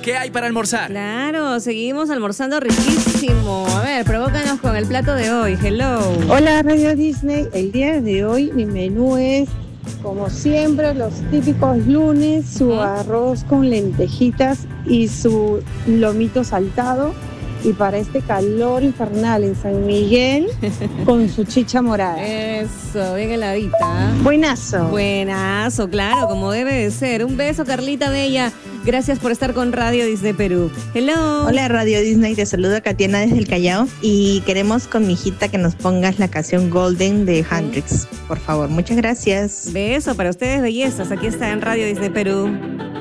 ¿qué hay para almorzar? Claro, seguimos almorzando riquísimo. A ver, provócanos con el plato de hoy. Hello. Hola Radio Disney, el día de hoy mi menú es, como siempre, los típicos lunes, su arroz con lentejitas y su lomito saltado. Y para este calor infernal en San Miguel, con su chicha morada. Eso, bien heladita. Buenazo. Buenazo, claro, como debe de ser. Un beso, Carlita Bella. Gracias por estar con Radio Disney Perú. Hello. Hola Radio Disney, te saluda Katiana desde el Callao y queremos con mi hijita que nos pongas la canción Golden de Hendrix, por favor, muchas gracias. Beso para ustedes, bellezas. Aquí está en Radio Disney Perú.